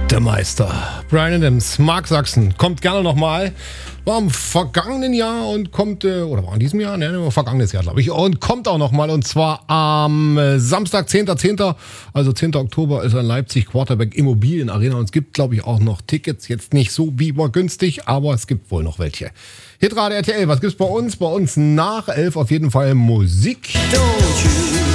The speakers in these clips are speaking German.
Der Meister. Bryan Adams, Mark Sachsen, kommt gerne nochmal. War im vergangenen Jahr und kommt, oder war in diesem Jahr? Ne, vergangenes Jahr, glaube ich. Und kommt auch nochmal. Und zwar am Samstag, 10.10., also 10. Oktober, ist er in Leipzig, Quarterback Immobilienarena. Und es gibt, glaube ich, auch noch Tickets. Jetzt nicht so wie immer günstig, aber es gibt wohl noch welche. Hitrate RTL, was gibt's bei uns? Bei uns nach 11 auf jeden Fall Musik. Don't you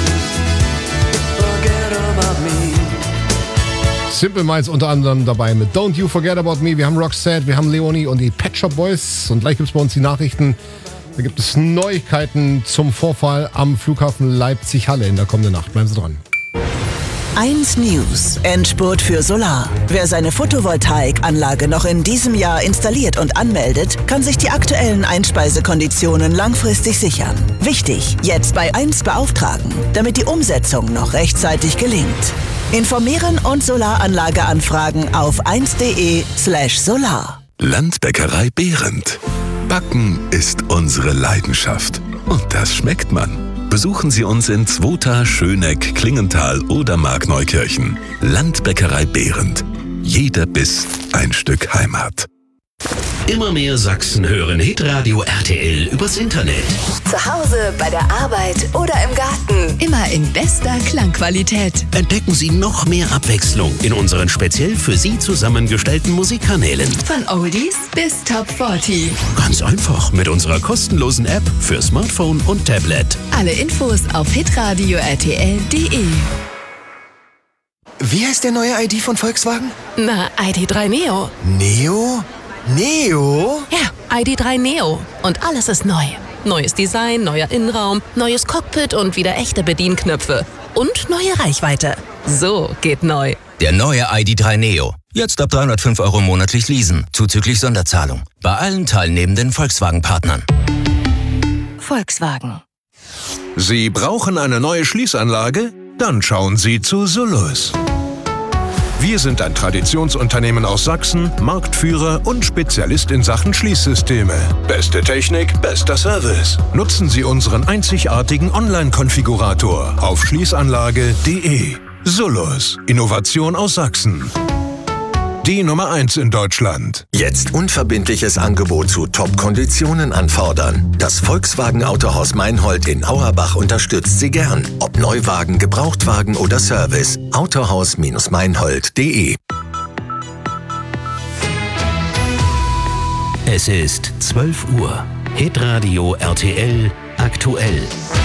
forget about me. Simple Minds unter anderem dabei mit Don't You Forget About Me. Wir haben Roxette, wir haben Leonie und die Pet Shop Boys. Und gleich gibt es bei uns die Nachrichten. Da gibt es Neuigkeiten zum Vorfall am Flughafen Leipzig-Halle in der kommenden Nacht. Bleiben Sie dran. 1 News. Endspurt für Solar. Wer seine Photovoltaikanlage noch in diesem Jahr installiert und anmeldet, kann sich die aktuellen Einspeisekonditionen langfristig sichern. Wichtig, jetzt bei 1 beauftragen, damit die Umsetzung noch rechtzeitig gelingt. Informieren und Solaranlage anfragen auf 1.de/solar. Landbäckerei Behrendt. Backen ist unsere Leidenschaft. Und das schmeckt man. Besuchen Sie uns in Zwota, Schöneck, Klingenthal oder Markneukirchen. Landbäckerei Behrendt. Jeder Biss ein Stück Heimat. Immer mehr Sachsen hören Hitradio RTL übers Internet. Zu Hause, bei der Arbeit oder im Garten. Immer in bester Klangqualität. Entdecken Sie noch mehr Abwechslung in unseren speziell für Sie zusammengestellten Musikkanälen. Von Oldies bis Top 40. Ganz einfach mit unserer kostenlosen App für Smartphone und Tablet. Alle Infos auf hitradio-rtl.de. Wie heißt der neue ID von Volkswagen? Na, ID.3 Neo. Neo? Neo? Ja, ID.3 Neo. Und alles ist neu. Neues Design, neuer Innenraum, neues Cockpit und wieder echte Bedienknöpfe. Und neue Reichweite. So geht neu. Der neue ID.3 Neo. Jetzt ab 305 € monatlich leasen, zuzüglich Sonderzahlung. Bei allen teilnehmenden Volkswagen-Partnern. Volkswagen. Sie brauchen eine neue Schließanlage? Dann schauen Sie zu Solus. Wir sind ein Traditionsunternehmen aus Sachsen, Marktführer und Spezialist in Sachen Schließsysteme. Beste Technik, bester Service. Nutzen Sie unseren einzigartigen Online-Konfigurator auf schließanlage.de. Solus. Innovation aus Sachsen. Die Nummer 1 in Deutschland. Jetzt unverbindliches Angebot zu Top-Konditionen anfordern. Das Volkswagen Autohaus Meinhold in Auerbach unterstützt Sie gern. Ob Neuwagen, Gebrauchtwagen oder Service. Autohaus-meinhold.de. Es ist 12 Uhr. Hitradio RTL aktuell.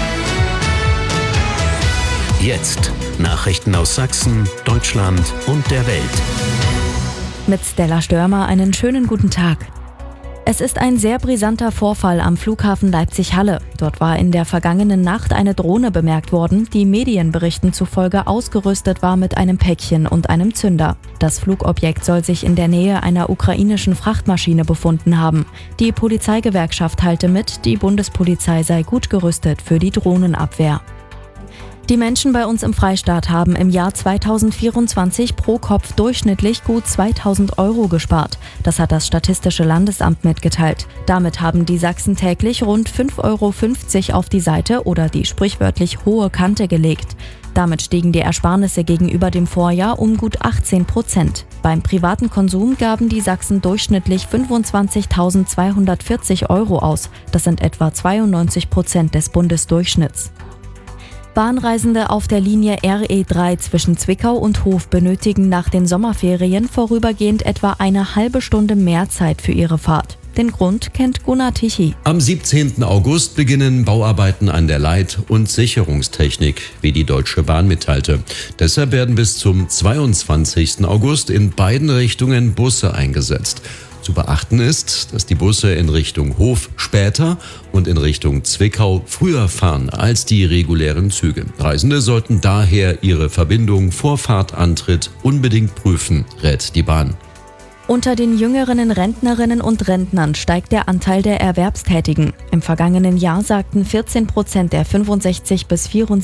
Jetzt Nachrichten aus Sachsen, Deutschland und der Welt. Mit Stella Störmer einen schönen guten Tag. Es ist ein sehr brisanter Vorfall am Flughafen Leipzig-Halle. Dort war in der vergangenen Nacht eine Drohne bemerkt worden, die Medienberichten zufolge ausgerüstet war mit einem Päckchen und einem Zünder. Das Flugobjekt soll sich in der Nähe einer ukrainischen Frachtmaschine befunden haben. Die Polizeigewerkschaft teilte mit, die Bundespolizei sei gut gerüstet für die Drohnenabwehr. Die Menschen bei uns im Freistaat haben im Jahr 2024 pro Kopf durchschnittlich gut 2.000 € gespart. Das hat das Statistische Landesamt mitgeteilt. Damit haben die Sachsen täglich rund 5,50 € auf die Seite oder die sprichwörtlich hohe Kante gelegt. Damit stiegen die Ersparnisse gegenüber dem Vorjahr um gut 18%. Beim privaten Konsum gaben die Sachsen durchschnittlich 25.240 € aus. Das sind etwa 92% des Bundesdurchschnitts. Bahnreisende auf der Linie RE3 zwischen Zwickau und Hof benötigen nach den Sommerferien vorübergehend etwa eine halbe Stunde mehr Zeit für ihre Fahrt. Den Grund kennt Gunnar Tichy. Am 17. August beginnen Bauarbeiten an der Leit- und Sicherungstechnik, wie die Deutsche Bahn mitteilte. Deshalb werden bis zum 22. August in beiden Richtungen Busse eingesetzt. Zu beachten ist, dass die Busse in Richtung Hof später und in Richtung Zwickau früher fahren als die regulären Züge. Reisende sollten daher ihre Verbindung vor Fahrtantritt unbedingt prüfen, rät die Bahn. Unter den jüngeren Rentnerinnen und Rentnern steigt der Anteil der Erwerbstätigen. Im vergangenen Jahr sagten 14% der 65- bis